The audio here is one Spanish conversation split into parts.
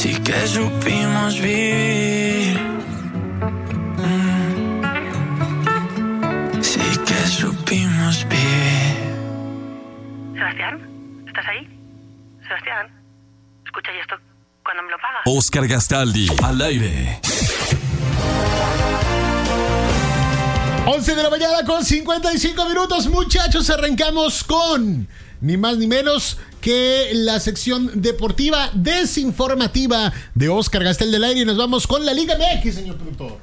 Sí que supimos vivir. Sí que supimos vivir. Sebastián, ¿estás ahí? Sebastián, escucha, ¿y esto cuándo me lo pagas? Óscar Gastaldi, al aire. 11 de la mañana con 55 minutos, muchachos. Arrancamos con ni más ni menos que la sección deportiva desinformativa de Óscar Gastaldi del aire. Y nos vamos con la Liga MX, señor productor.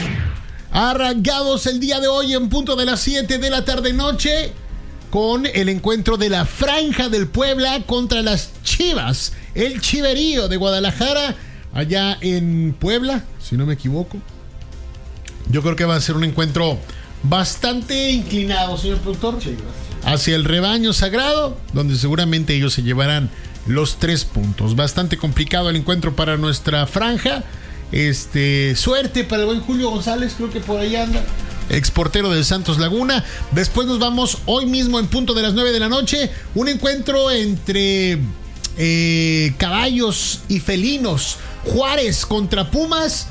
Arrancamos el día de hoy en punto de las 7 de la tarde-noche con el encuentro de la Franja del Puebla contra las Chivas. El Chiverío de Guadalajara, allá en Puebla, si no me equivoco. Yo creo que va a ser un encuentro bastante inclinado, señor productor, hacia el rebaño sagrado, donde seguramente ellos se llevarán los 3 puntos. Bastante complicado el encuentro para nuestra franja. Suerte para el buen Julio González, creo que por ahí anda, exportero del Santos Laguna. Después nos vamos hoy mismo en punto de las 9 de la noche, un encuentro entre caballos y felinos. Juárez contra Pumas.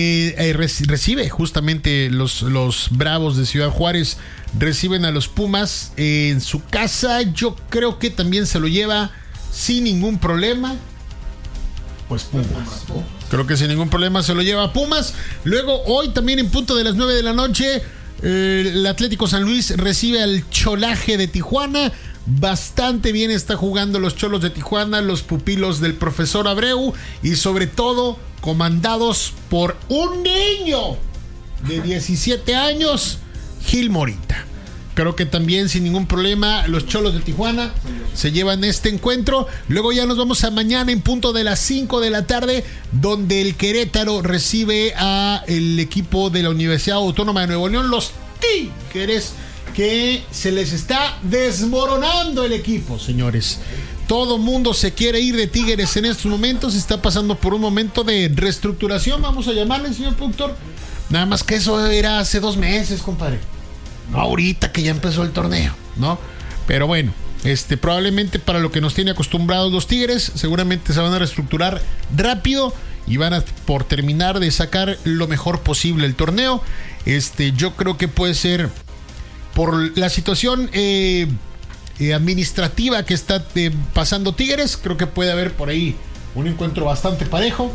Recibe justamente los Bravos de Ciudad Juárez reciben a los Pumas en su casa. Yo creo que también se lo lleva sin ningún problema, pues Pumas. Creo que sin ningún problema se lo lleva Pumas. Luego hoy también en punto de las 9 de la noche el Atlético San Luis recibe al Cholaje de Tijuana. Bastante bien está jugando los Cholos de Tijuana, los pupilos del profesor Abreu, y sobre todo comandados por un niño de 17 años, Gil Morita. Creo que también sin ningún problema los Cholos de Tijuana se llevan este encuentro. Luego ya nos vamos a mañana en punto de las 5 de la tarde, donde el Querétaro recibe a el equipo de la Universidad Autónoma de Nuevo León, los Tigres, que se les está desmoronando el equipo, señores. Todo mundo se quiere ir de Tigres en estos momentos. Está pasando por un momento de reestructuración, vamos a llamarle, señor productor. Nada más que eso era hace 2 meses, compadre. No ahorita que ya empezó el torneo, ¿no? Pero bueno, probablemente para lo que nos tiene acostumbrados los Tigres, seguramente se van a reestructurar rápido y van a por terminar de sacar lo mejor posible el torneo. Yo creo que puede ser por la situación administrativa que está pasando Tigres. Creo que puede haber por ahí un encuentro bastante parejo.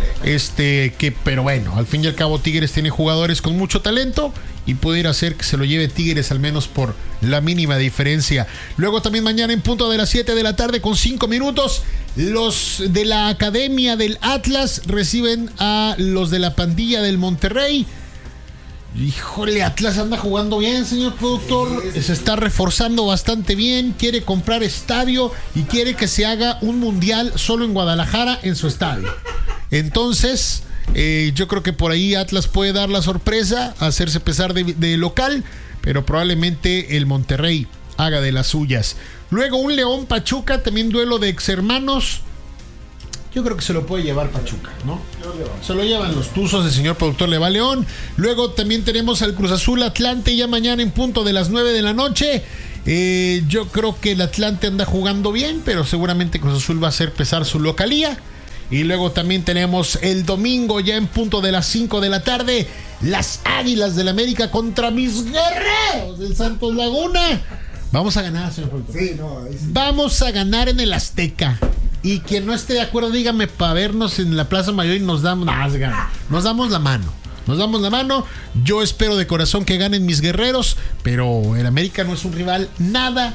Pero bueno, al fin y al cabo Tigres tiene jugadores con mucho talento y puede ir a hacer que se lo lleve Tigres al menos por la mínima diferencia. Luego también mañana en punto de las 7 de la tarde con 5 minutos, los de la Academia del Atlas reciben a los de la pandilla del Monterrey. Híjole, Atlas anda jugando bien, señor productor. Se está reforzando bastante bien. Quiere comprar estadio y quiere que se haga un mundial solo en Guadalajara, en su estadio. Entonces, yo creo que por ahí Atlas puede dar la sorpresa, hacerse pesar de local, pero probablemente el Monterrey haga de las suyas. Luego un León Pachuca, también duelo de exhermanos. Yo creo que se lo puede llevar Pachuca, ¿no? Se lo llevan los tuzos, el señor productor le va a León. Luego también tenemos al Cruz Azul Atlante ya mañana en punto de las 9 de la noche. Yo creo que el Atlante anda jugando bien, pero seguramente Cruz Azul va a hacer pesar su localía. Y luego también tenemos el domingo ya en punto de las 5 de la tarde, las Águilas del América contra mis guerreros del Santos Laguna. Vamos a ganar, señor productor. Sí, vamos a ganar en el Azteca. Y quien no esté de acuerdo, dígame para vernos en la Plaza Mayor y nos damos la mano. Yo espero de corazón que ganen mis guerreros, pero el América no es un rival nada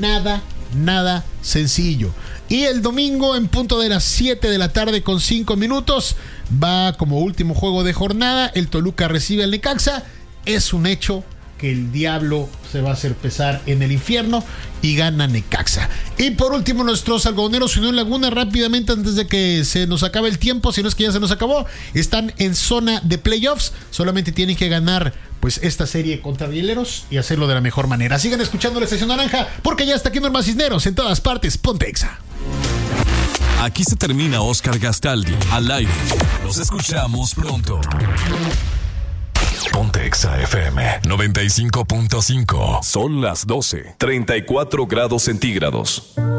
sencillo. Y el domingo en punto de las 7 de la tarde con 5 minutos va como último juego de jornada, el Toluca recibe al Necaxa. Es un hecho que el diablo se va a hacer pesar en el infierno y gana Necaxa. Y por último, nuestros algodoneros Unión Laguna, rápidamente antes de que se nos acabe el tiempo, si no es que ya se nos acabó, están en zona de playoffs. Solamente tienen que ganar pues esta serie contra Rieleros y hacerlo de la mejor manera. Sigan escuchando la Estación Naranja, porque ya está aquí Norma Cisneros en todas partes. Ponte Exa. Aquí se termina Óscar Gastaldi al aire. Nos escuchamos pronto. Ponte Exa FM 95.5. Son las 12:34 grados centígrados.